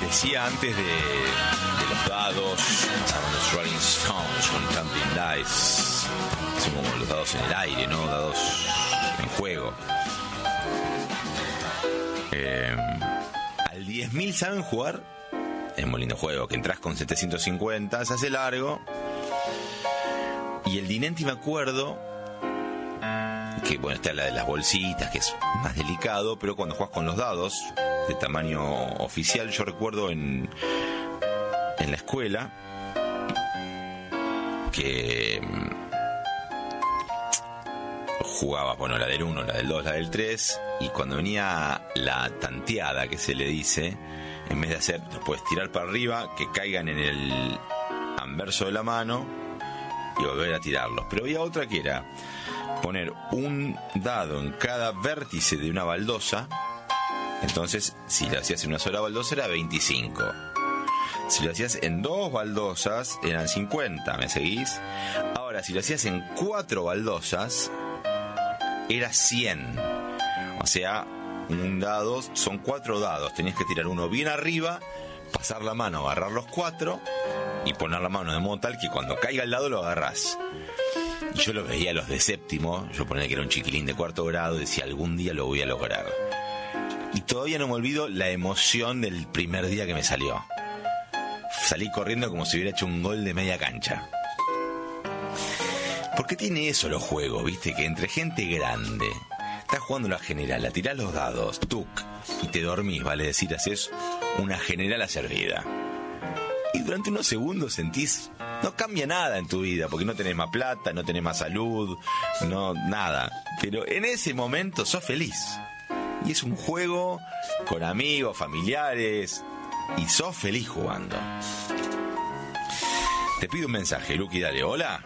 Decía antes de los dados, estaban los Rolling Stones con Tumbling Dice. Son como los dados en el aire, ¿no? Dados en juego. Al 10.000 saben jugar. Es muy lindo juego, que entras con 750, se hace largo. Y el Dinenti me acuerdo que, bueno, está la de las bolsitas, que es más delicado, pero cuando juegas con los dados de tamaño oficial, yo recuerdo en la escuela que jugaba, bueno, la del 1, la del 2, la del 3, y cuando venía la tanteada, que se le dice, en vez de hacer, los puedes tirar para arriba, que caigan en el anverso de la mano y volver a tirarlos. Pero había otra que era poner un dado en cada vértice de una baldosa. Entonces, si lo hacías en una sola baldosa era 25. Si lo hacías en 2 baldosas eran 50, ¿me seguís? Ahora, si lo hacías en 4 baldosas era 100. O sea, un dado son 4 dados. Tenías que tirar uno bien arriba, pasar la mano, agarrar los 4 y poner la mano de modo tal que cuando caiga el dado lo agarrás. Y yo lo veía a los de séptimo, yo ponía que era un chiquilín de 4º grado, decía algún día lo voy a lograr. Y todavía no me olvido la emoción del primer día que me salió. Salí corriendo como si hubiera hecho un gol de media cancha. ¿Por qué tiene eso los juegos, viste? Que entre gente grande, estás jugando la general, la tirás los dados, tuc, y te dormís, vale decir, haces una general a servida. Y durante unos segundos sentís, no cambia nada en tu vida, porque no tenés más plata, no tenés más salud, no, nada. Pero en ese momento sos feliz. Y es un juego con amigos, familiares, y sos feliz jugando. Te pido un mensaje, Luqui, dale, hola.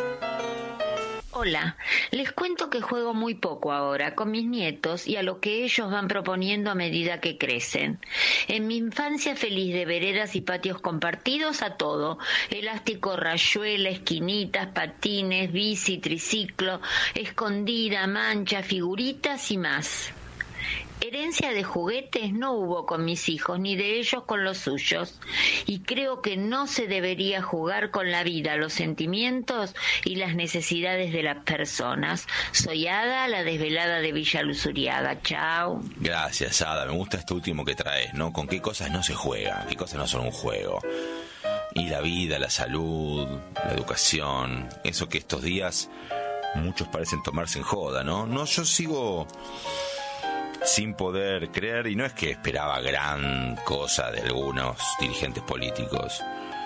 Hola, les cuento que juego muy poco ahora con mis nietos y a lo que ellos van proponiendo a medida que crecen. En mi infancia feliz de veredas y patios compartidos a todo, elástico, rayuela, esquinitas, patines, bici, triciclo, escondida, mancha, figuritas y más. Herencia de juguetes no hubo con mis hijos, ni de ellos con los suyos. Y creo que no se debería jugar con la vida, los sentimientos y las necesidades de las personas. Soy Ada, la desvelada de Villa Luzuriaga. Chao. Gracias, Ada. Me gusta esto último que traes, ¿no? Con qué cosas no se juega, qué cosas no son un juego. Y la vida, la salud, la educación, eso que estos días muchos parecen tomarse en joda, ¿no? No, yo sigo sin poder creer, y no es que esperaba gran cosa de algunos dirigentes políticos,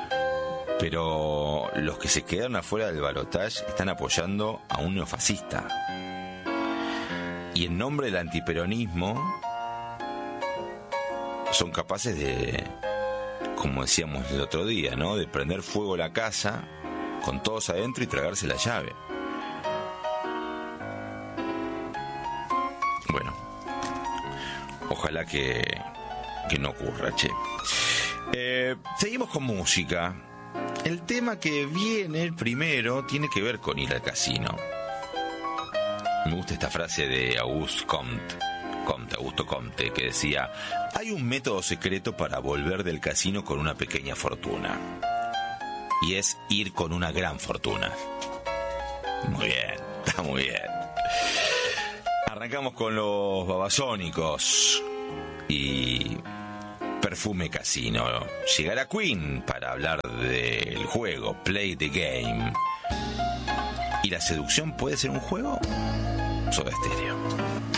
pero los que se quedaron afuera del balotaje están apoyando a un neofascista. Y en nombre del antiperonismo son capaces de, como decíamos el otro día, ¿no?, de prender fuego a la casa con todos adentro y tragarse la llave. Bueno, ojalá que no ocurra, che. Seguimos con música. El tema que viene, el primero, tiene que ver con ir al casino. Me gusta esta frase de Augusto Comte, que decía: hay un método secreto para volver del casino con una pequeña fortuna, y es ir con una gran fortuna. Muy bien, está muy bien. Arrancamos con los Babasónicos y Perfume Casino. Llegará Queen para hablar del juego Play the Game. ¿Y la seducción puede ser un juego? Soda Stereo.